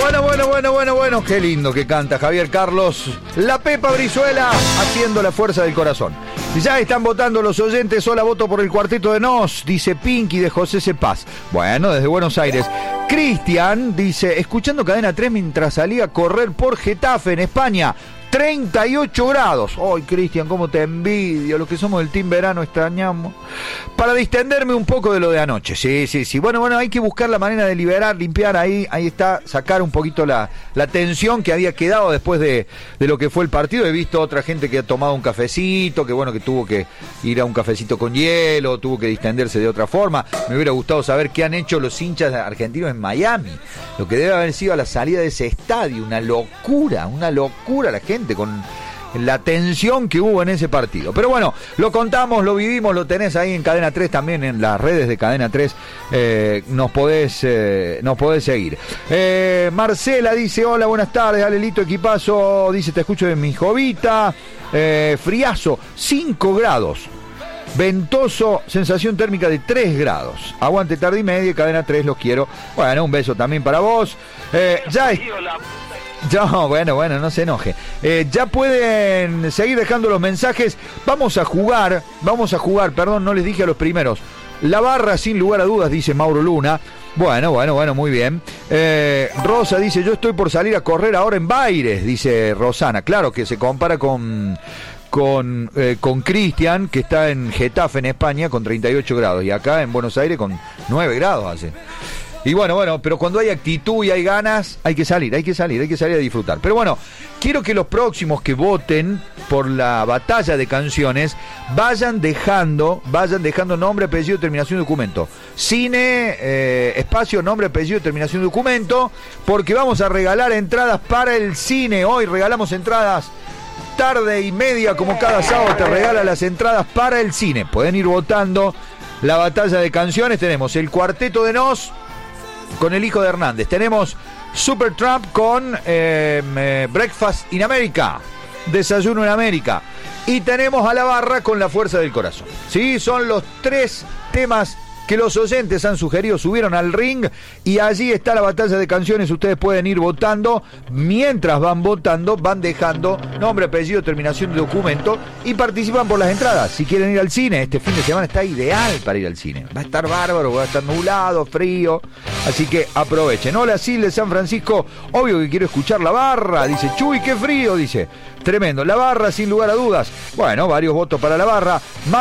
Bueno, qué lindo que canta Javier Carlos. La Pepa Brizuela haciendo la fuerza del corazón. Ya están votando los oyentes. Hola, voto por el Cuarteto de Nos, dice Pinky de José Cepaz. Bueno, desde Buenos Aires. Cristian dice, escuchando Cadena 3 mientras salía a correr por Getafe en España. 38 grados. Ay, Cristian, cómo te envidio. Los que somos del Team Verano extrañamos. Para distenderme un poco de lo de anoche. Sí. Bueno, hay que buscar la manera de liberar, limpiar ahí está, sacar un poquito la tensión que había quedado después de lo que fue el partido. He visto otra gente que ha tomado un cafecito, que tuvo que ir a un cafecito con hielo, tuvo que distenderse de otra forma. Me hubiera gustado saber qué han hecho los hinchas argentinos en Miami. Lo que debe haber sido a la salida de ese estadio. Una locura la gente con la tensión que hubo en ese partido. Pero bueno, lo contamos, lo vivimos, lo tenés ahí en Cadena 3 también, en las redes de Cadena 3, nos podés seguir. Marcela dice, hola, buenas tardes, Alelito, equipazo, dice, te escucho de mi jovita, friazo, 5 grados. Ventoso, sensación térmica de 3 grados. Aguante tarde y media, Cadena 3, los quiero. Bueno, un beso también para vos. Bueno, no se enoje. Ya pueden seguir dejando los mensajes. Vamos a jugar, perdón, no les dije a los primeros. La barra sin lugar a dudas, dice Mauro Luna. Bueno, muy bien. Rosa dice, yo estoy por salir a correr ahora en Baires, dice Rosana. Claro que se compara con Cristian, que está en Getafe, en España, con 38 grados. Y acá en Buenos Aires con 9 grados hace. Y bueno, pero cuando hay actitud y hay ganas, hay que salir a disfrutar. Pero bueno, quiero que los próximos que voten por la batalla de canciones vayan dejando nombre, apellido, terminación de documento. Cine, espacio, nombre, apellido, terminación de documento, porque vamos a regalar entradas para el cine. Hoy regalamos entradas tarde y media, como cada sábado te regala las entradas para el cine. Pueden ir votando la batalla de canciones. Tenemos el Cuarteto de Nos con El Hijo de Hernández. Tenemos Supertramp con Breakfast in America, Desayuno en América. Y tenemos a La Barra con La Fuerza del Corazón. Sí, son los 3 temas que los oyentes han sugerido, subieron al ring y allí está la batalla de canciones. Ustedes pueden ir votando. Mientras van votando, van dejando nombre, apellido, terminación de documento y participan por las entradas. Si quieren ir al cine, este fin de semana está ideal para ir al cine. Va a estar bárbaro, va a estar nublado, frío, así que aprovechen. Hola, Sil de San Francisco, obvio que quiero escuchar La Barra, dice Chuy, qué frío, dice. Tremendo, La Barra sin lugar a dudas. Bueno, varios votos para La Barra.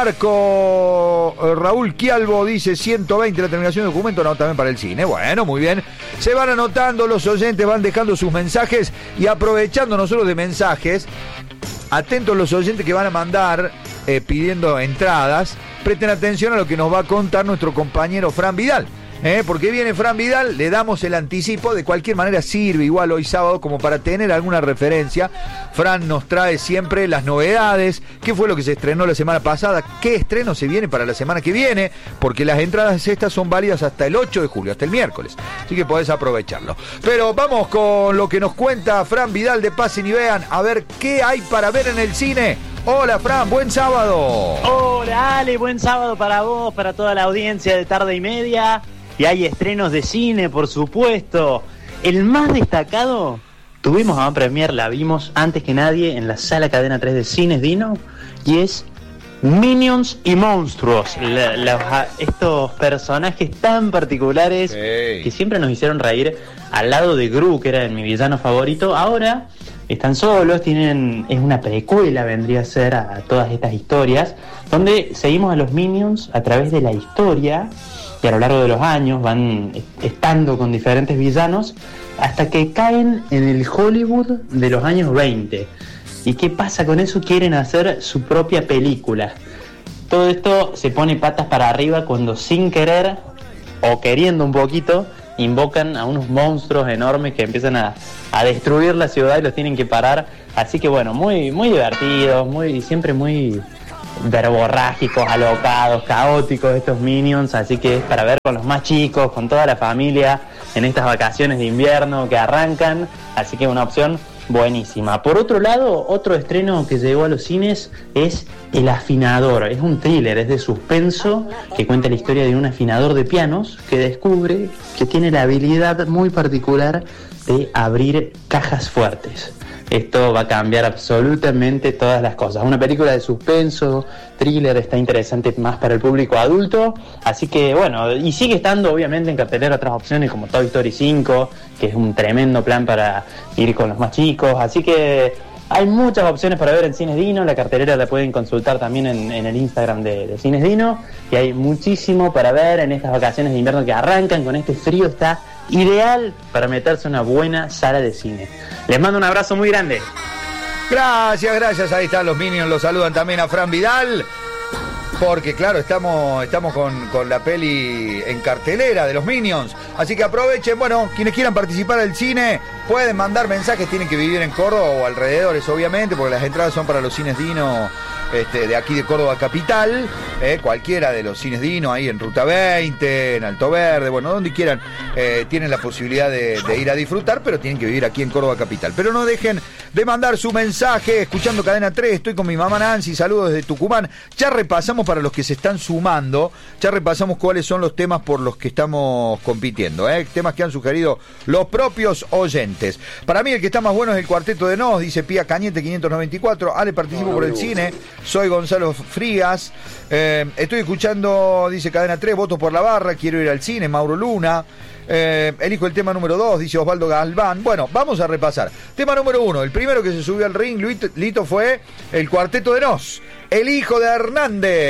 Marco Raúl Quialvo dice 120 la terminación de documento, no, también para el cine. Bueno, muy bien. Se van anotando, los oyentes van dejando sus mensajes y aprovechando nosotros de mensajes, atentos los oyentes que van a mandar pidiendo entradas, presten atención a lo que nos va a contar nuestro compañero Fran Vidal. Porque viene Fran Vidal, le damos el anticipo, de cualquier manera sirve igual hoy sábado como para tener alguna referencia. Fran nos trae siempre las novedades, qué fue lo que se estrenó la semana pasada, qué estreno se viene para la semana que viene, porque las entradas estas son válidas hasta el 8 de julio, hasta el miércoles, así que podés aprovecharlo. Pero vamos con lo que nos cuenta Fran Vidal de Pasen y Vean, a ver qué hay para ver en el cine. Hola Fran, buen sábado. Hola Ale, buen sábado para vos, para toda la audiencia de Tarde y Media. Y hay estrenos de cine, por supuesto. El más destacado, tuvimos a Premier, la vimos antes que nadie en la sala Cadena 3 de Cines Dino, y es Minions y Monstruos. Estos personajes tan particulares que siempre nos hicieron reír, al lado de Gru, que era mi villano favorito. Ahora están solos, es una precuela, vendría a ser, a todas estas historias, donde seguimos a los Minions a través de la historia, y a lo largo de los años van estando con diferentes villanos hasta que caen en el Hollywood de los años 20. ¿Y qué pasa con eso? Quieren hacer su propia película. Todo esto se pone patas para arriba cuando, sin querer o queriendo un poquito, invocan a unos monstruos enormes que empiezan a destruir la ciudad y los tienen que parar. Así que bueno, muy, muy divertidos, siempre muy verborrágicos, alocados, caóticos estos Minions, así que es para ver con los más chicos, con toda la familia en estas vacaciones de invierno que arrancan, así que una opción buenísima. Por otro lado, otro estreno que llegó a los cines es El Afinador. Es un thriller, es de suspenso, que cuenta la historia de un afinador de pianos que descubre que tiene la habilidad muy particular de abrir cajas fuertes. Esto va a cambiar absolutamente todas las cosas. Una película de suspenso, thriller, está interesante más para el público adulto. Así que bueno, y sigue estando obviamente en cartelera otras opciones como Toy Story 5, que es un tremendo plan para ir con los más chicos. Así que hay muchas opciones para ver en Cines Dino. La cartelera la pueden consultar también en el Instagram de Cines Dino. Y hay muchísimo para ver en estas vacaciones de invierno que arrancan con este frío. Está ideal para meterse en una buena sala de cine. Les mando un abrazo muy grande. Gracias. Ahí están los Minions, los saludan también a Fran Vidal. Porque claro, estamos con la peli en cartelera de los Minions. Así que aprovechen, bueno, quienes quieran participar del cine, pueden mandar mensajes, tienen que vivir en Córdoba o alrededores, obviamente, porque las entradas son para los Cines Dino de aquí de Córdoba Capital, cualquiera de los Cines Dino, ahí en Ruta 20, en Alto Verde, bueno, donde quieran, tienen la posibilidad de ir a disfrutar, pero tienen que vivir aquí en Córdoba Capital. Pero no dejen de mandar su mensaje, escuchando Cadena 3, estoy con mi mamá Nancy, saludos desde Tucumán. Ya repasamos, para los que se están sumando, ya repasamos cuáles son los temas por los que estamos compitiendo, temas que han sugerido los propios oyentes. Para mí el que está más bueno es el Cuarteto de Nos, dice Pía Cañete 594, Ale, participo por el cine, soy Gonzalo Frías, estoy escuchando, dice Cadena 3, voto por la barra, quiero ir al cine, Mauro Luna. Elijo el tema número 2, dice Osvaldo Galván. Bueno, vamos a repasar. Tema número 1, el primero que se subió al ring, Lito, fue el Cuarteto de Nos, el hijo de Hernández.